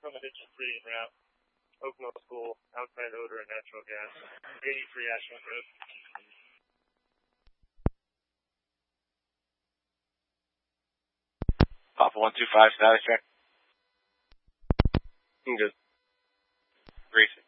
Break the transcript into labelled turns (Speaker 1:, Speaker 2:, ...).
Speaker 1: from emission-free en route. Oakville School, outside odor and natural gas. 83 Ashland Road.
Speaker 2: Papa 125, status check.
Speaker 1: I'm good.
Speaker 2: Greasy.